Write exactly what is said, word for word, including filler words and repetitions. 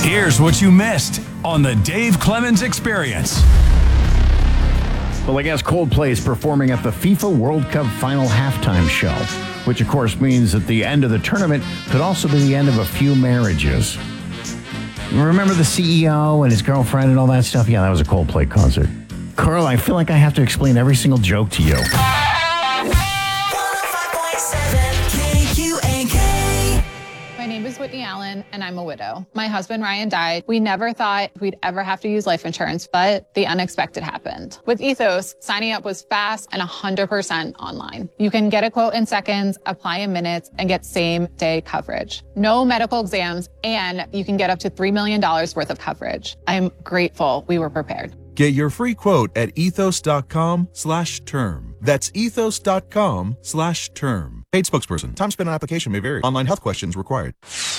Here's what you missed on the Dave Clemens Experience. Well, I guess Coldplay is performing at the FIFA World Cup final halftime show, which of course means that the end of the tournament could also be the end of a few marriages. Remember the C E O and his girlfriend and all that stuff? Yeah, that was a Coldplay concert. Carl, I feel like I have to explain every single joke to you. My name is Whitney Allen, and I'm a widow. My husband, Ryan, died. We never thought we'd ever have to use life insurance, but the unexpected happened. With Ethos, signing up was fast and one hundred percent online. You can get a quote in seconds, apply in minutes, and get same-day coverage. No medical exams, and you can get up to three million dollars worth of coverage. I'm grateful we were prepared. Get your free quote at ethos.com slash term. That's ethos.com slash term. Paid spokesperson. Time spent on application may vary. Online health questions required.